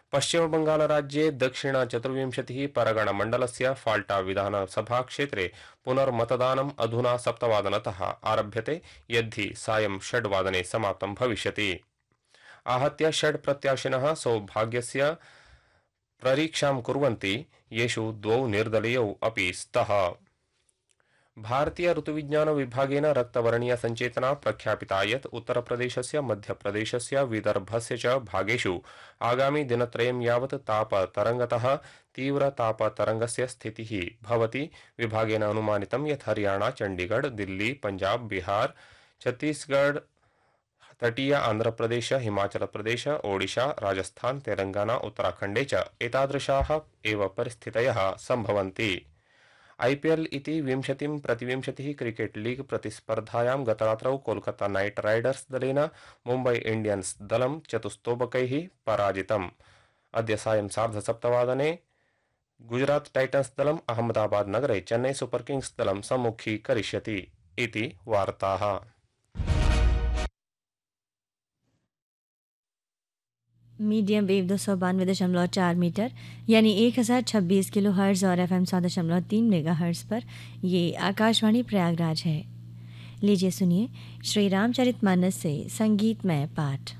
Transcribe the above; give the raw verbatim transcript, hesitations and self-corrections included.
पश्चिमबङ्गालराज्ये दक्षिणचतुर्विंशतिः परगणमण्डलस्य फाल्टा विधानसभाक्षेत्रे पुनर्मतदानम् अधुना सप्तवादनतः आरभ्यते, यद्धि सायं षड्वादने समाप्तं भविष्यति। आहत्य षड् प्रत्याशिनः सौभाग्यस्य परीक्षां कुर्वन्ति, येषु द्वौ निर्दलीयौ अपि स्तः। भारतीय ऋतुविज्ञान विभागेन रक्तवर्णीय संचेतना प्रख्यापिता यत् उत्तरप्रदेशस्य मध्यप्रदेशस्य विदर्भस्य च भागेषु आगामि दिनत्रयं यावत् तापतरङ्गतः तीव्रतापतरङ्गस्य स्थितिः भवति। विभागेन अनुमानितं यत् हरियाणा, चण्डीगढ़, दिल्ली, पंजाब, बिहार, छत्तीसगढ़, तटीय आंध्रप्रदेश, हिमाचल प्रदेश, ओडिशा, राजस्थान, तेलंगाना, उत्तराखण्डे च एतादृशाः एव परिस्थितयः सम्भवन्ति। आईपीएल इति विंशतिं प्रतिविंशतिः cricket league प्रतिस्पर्धायां गतरात्रौ Kolkata night Riders दलेन मुम्बई इंडियंस दलं चतुस्तोबकैः पराजितम्। अद्य सायं सार्धसप्तवादने गुजरात टाइटन्स दलम् अहमदाबाद नगरे चेन्नई सुपर किंग्स दलं सम्मुखीकरिष्यति इति वार्ताः। मीडियम वेव दो सौ बानवे दशमलव चार मीटर यानी एक हज़ार छब्बीस किलो हर्ट्ज और एफ एम सौ दशमलव तीन मेगा हर्ट्ज पर ये आकाशवाणी प्रयागराज है। लीजिए सुनिए श्री रामचरितमानस से संगीतमय पाठ।